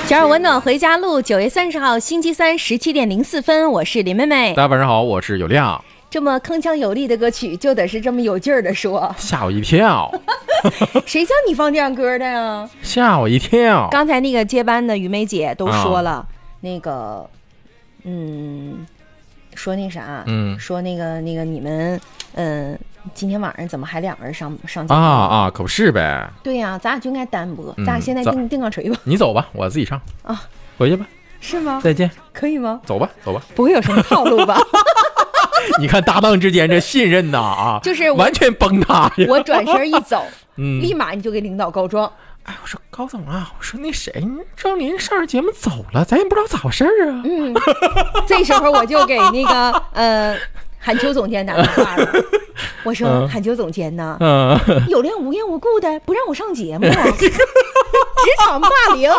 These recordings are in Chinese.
小耳温暖回家路，9月30号星期三17点04分，我是林妹妹。 大家晚上好，我是有亮。 这么铿锵有力的歌曲，就得是这么有劲儿的说， 吓我一跳。 谁叫你放这样歌的呀？ 吓我一跳。 刚才那个接班的于梅姐都说了，那个，说那啥，说那个你们，今天晚上怎么还两个人上节目啊？可不是呗。 对呀，咱俩就应该单播，咱俩现在定个锤吧。 你走吧，我自己上啊， 回去吧。 是吗？ 再见。 可以吗？ 走吧。 不会有什么套路吧？ 你看搭档之间这信任呐啊， 就是完全崩塌呀。 我转身一走，立马你就给领导告状。 哎，我说高总啊，我说那谁赵林上节目走了，咱也不知道咋回事啊。 这时候我就给那个韩秋总监打电话了，我说韩秋总监呢，有亮无缘无故的不让我上节目，职场霸凌。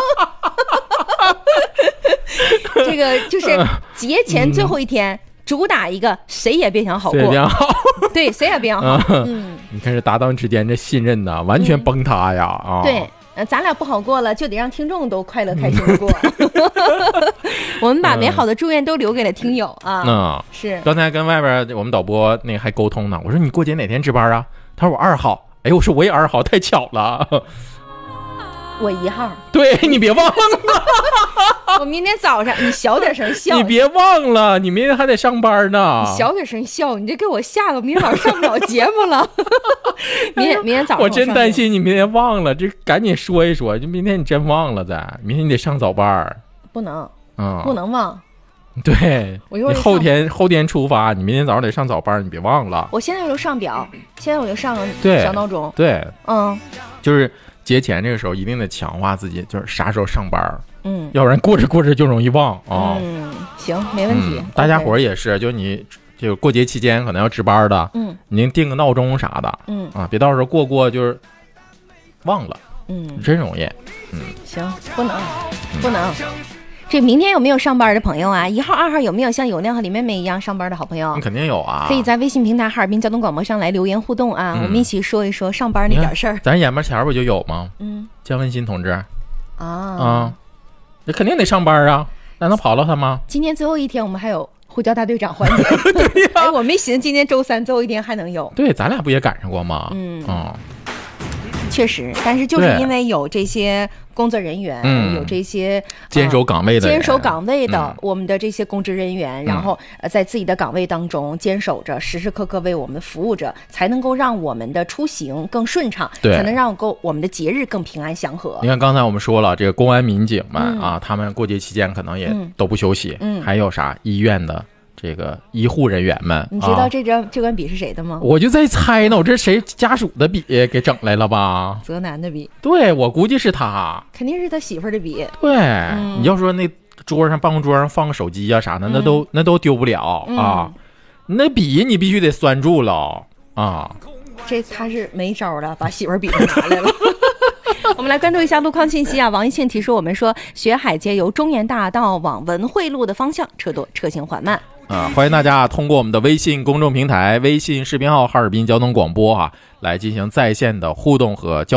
这个就是节前最后一天。主打一个谁也别想好过，对，谁也别想好。 你看这搭档之间这信任呐，完全崩塌呀！啊， 对，咱俩不好过了，就得让听众都快乐开心的过。我们把美好的祝愿都留给了听友啊。是。刚才跟外边我们导播那个还沟通呢，我说你过节哪天值班啊？他说我2号。哎，我说我也2号，太巧了。 我1号。 对，你别忘了。 我明天早上，你小点声笑。 你别忘了，你明天还得上班呢。 你小点声笑，你这给我吓得明天早上上不了节目了。明天早上我真担心你明天忘了，这赶紧说一说，就明天你真忘了明天你得上早班。 不能，不能忘。 对，你后天出发，你明天早上得上早班，你别忘了。 我现在就上表，现在我就上小闹钟。 对，就是节前这个时候一定得强化自己，就是啥时候上班。要不然过着就容易忘啊。 行，没问题。 大家伙也是，就过节期间可能要值班的，你定个闹钟啥的，别到时候过就是忘了，真容易。 行，不能。这明天有没有上班的朋友啊？1号、2号有没有像有亮和李妹妹一样上班的好朋友？ 你肯定有啊， 可以在微信平台哈尔滨交通广播上来留言互动啊，我们一起说一说上班那点事儿。 咱眼巴前不就有吗？姜文新同志这肯定得上班啊，难道跑了他吗？ 今天最后一天，我们还有呼叫大队长环节。对呀，哎，我没寻思今天周3最后一天还能有。 对，咱俩不也赶上过吗？ 确实，但是就是因为有这些工作人员，有这些坚守岗位的我们的这些公职人员，然后在自己的岗位当中坚守着，时时刻刻为我们服务着，才能够让我们的出行更顺畅，才能让我们的节日更平安祥和。 你看刚才我们说了，这个公安民警们他们过节期间可能也都不休息，还有啥医院的这个医护人员们， 你知道这管笔是谁的吗？ 我就在猜呢，我这谁家属的笔给整来了吧？ 泽南的笔， 对，我估计是他， 肯定是他媳妇儿的笔。 对，你要说那办公桌上放个手机啊啥的，那都丢不了啊，那笔你必须得拴住了啊。 这他是没招了，把媳妇儿笔拿来了。我们来关注一下路况信息啊！王一庆提示我们说，学海街由中原大道往文汇路的方向车多，车行缓慢。 欢迎大家通过我们的微信公众平台、微信视频号哈尔滨交通广播来进行在线的互动和交流。